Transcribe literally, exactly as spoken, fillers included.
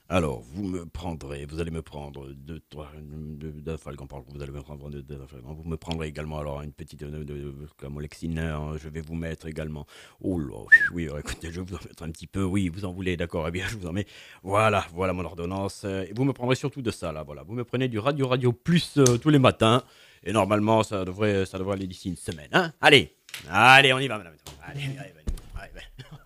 Alors, vous me prendrez, vous allez me prendre deux, trois, deux, deux Falcon, pardon, vous allez me prendre deux, deux Falcon. Vous me prendrez également alors une petite de, de, de, comme Lexiner, hein, je vais vous mettre également. Oh là, oui, alors, écoutez, je vais vous en mettre un petit peu. Oui, vous en voulez, d'accord, eh bien, je vous en mets. Voilà, voilà mon ordonnance. Et vous me prendrez surtout de ça, là, voilà. Vous me prenez du Radio Radio Plus euh, tous les matins. Et normalement, ça devrait, ça devrait aller d'ici une semaine, hein. Allez, allez, on y va, madame. Allez, allez, allez, allez, allez.